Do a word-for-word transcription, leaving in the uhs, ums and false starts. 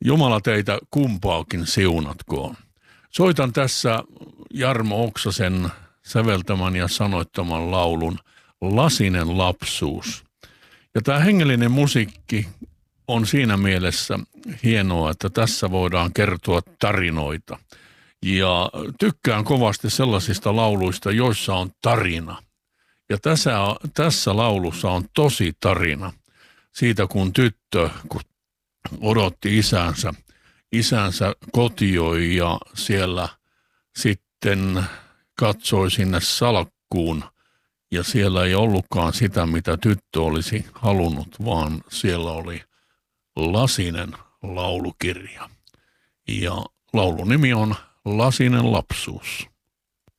Jumala teitä kumpaakin siunatkoon. Soitan tässä Jarmo Oksasen säveltämän ja sanoittaman laulun Lasinen lapsuus. Ja tämä hengellinen musiikki on siinä mielessä hienoa, että tässä voidaan kertoa tarinoita. Ja tykkään kovasti sellaisista lauluista, joissa on tarina. Ja tässä, tässä laulussa on tosi tarina siitä, kun tyttö kun odotti isänsä, isänsä kotioi ja siellä sitten katsoi sinne salkkuun ja siellä ei ollutkaan sitä, mitä tyttö olisi halunnut, vaan siellä oli lasinen laulukirja. Ja laulun nimi on Lasinen lapsuus.